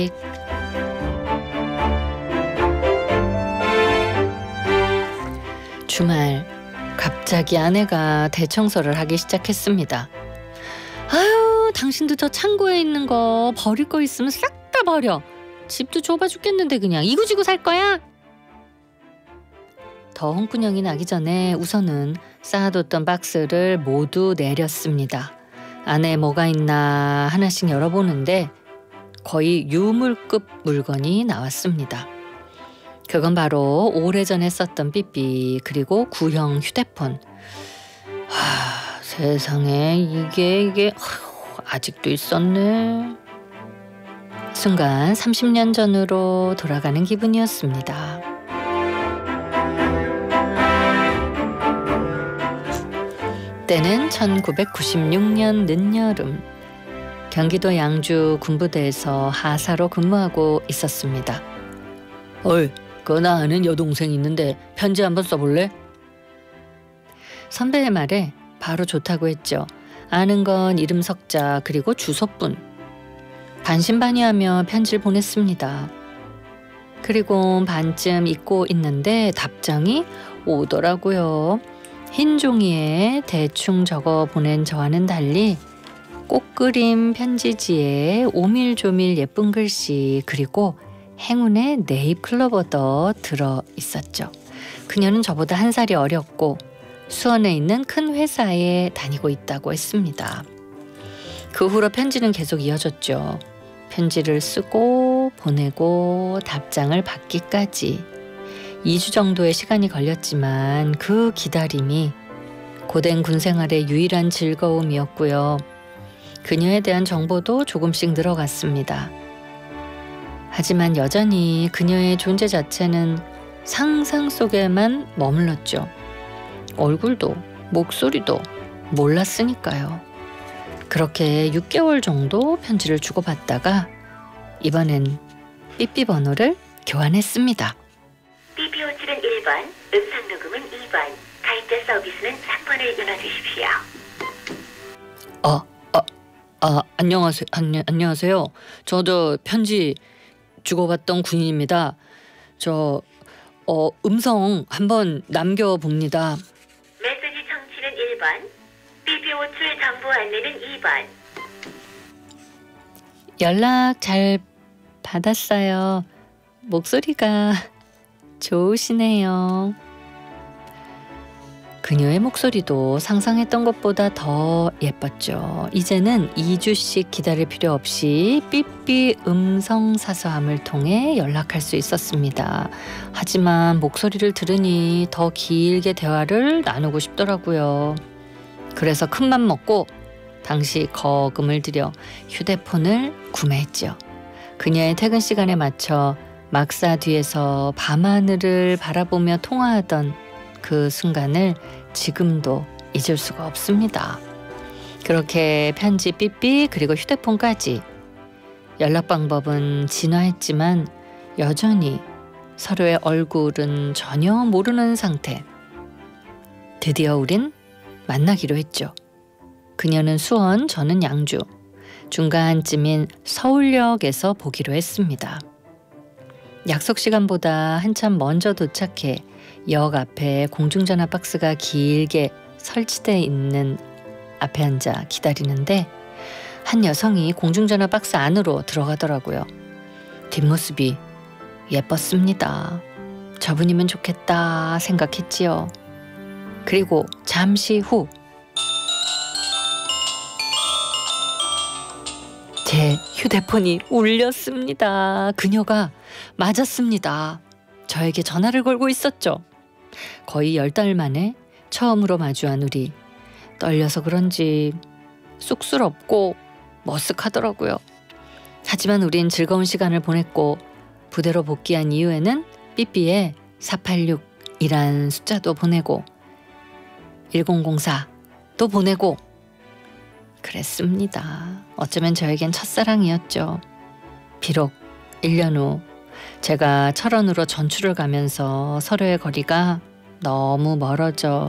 주말 갑자기 아내가 대청소를 하기 시작했습니다. 아유, 당신도 저 창고에 있는 거 버릴 거 있으면 싹 다 버려. 집도 좁아 죽겠는데 그냥 이구지구 살 거야? 더 홍군형이 나기 전에 우선은 쌓아뒀던 박스를 모두 내렸습니다. 안에 뭐가 있나 하나씩 열어보는데 거의 유물급 물건이 나왔습니다. 그건 바로 오래전에 썼던 삐삐 그리고 구형 휴대폰. 세상에 이게 아직도 있었네. 순간 30년 전으로 돌아가는 기분이었습니다. 때는 1996년 늦여름. 경기도 양주 군부대에서 하사로 근무하고 있었습니다. 어이, 나 아는 여동생 있는데 편지 한번 써볼래? 선배의 말에 바로 좋다고 했죠. 아는 건 이름 석자 그리고 주소뿐. 반신반의하며 편지를 보냈습니다. 그리고 반쯤 읽고 있는데 답장이 오더라고요. 흰 종이에 대충 적어 보낸 저와는 달리 꽃그림 편지지에 오밀조밀 예쁜 글씨 그리고 행운의 네잎 클로버도 들어 있었죠. 그녀는 저보다 한 살이 어렸고 수원에 있는 큰 회사에 다니고 있다고 했습니다. 그 후로 편지는 계속 이어졌죠. 편지를 쓰고 보내고 답장을 받기까지 2주 정도의 시간이 걸렸지만 그 기다림이 고된 군생활의 유일한 즐거움이었고요. 그녀에 대한 정보도 조금씩 늘어갔습니다. 하지만 여전히 그녀의 존재 자체는 상상 속에만 머물렀죠. 얼굴도 목소리도 몰랐으니까요. 그렇게 6개월 정도 편지를 주고받다가 이번엔 삐삐 번호를 교환했습니다. 삐삐 호출은 1번, 음성 녹음은 2번, 가입자 서비스는 3번을 눌러주십시오. 안녕하세요. 저도 편지 주고받던 군인입니다. 음성 한번 남겨봅니다. 메시지 청취는 1번, 삐삐 호출 정보 안내는 2번. 연락 잘 받았어요. 목소리가 좋으시네요. 그녀의 목소리도 상상했던 것보다 더 예뻤죠. 이제는 2주씩 기다릴 필요 없이 삐삐 음성 사서함을 통해 연락할 수 있었습니다. 하지만 목소리를 들으니 더 길게 대화를 나누고 싶더라고요. 그래서 큰맘 먹고 당시 거금을 들여 휴대폰을 구매했죠. 그녀의 퇴근 시간에 맞춰 막사 뒤에서 밤하늘을 바라보며 통화하던 그 순간을 지금도 잊을 수가 없습니다. 그렇게 편지 삐삐 그리고 휴대폰까지 연락 방법은 진화했지만 여전히 서로의 얼굴은 전혀 모르는 상태. 드디어 우린 만나기로 했죠. 그녀는 수원, 저는 양주. 중간쯤인 서울역에서 보기로 했습니다. 약속 시간보다 한참 먼저 도착해 역 앞에 공중전화 박스가 길게 설치되어 있는 앞에 앉아 기다리는데 한 여성이 공중전화 박스 안으로 들어가더라고요. 뒷모습이 예뻤습니다. 저분이면 좋겠다 생각했지요. 그리고 잠시 후 제 휴대폰이 울렸습니다. 그녀가 맞았습니다. 저에게 전화를 걸고 있었죠. 거의 10달 만에 처음으로 마주한 우리. 떨려서 그런지 쑥스럽고 머쓱하더라고요. 하지만 우린 즐거운 시간을 보냈고 부대로 복귀한 이후에는 삐삐에 486이란 숫자도 보내고 1004도 보내고 그랬습니다. 어쩌면 저에겐 첫사랑이었죠. 비록 1년 후 제가 철원으로 전출을 가면서 서로의 거리가 너무 멀어져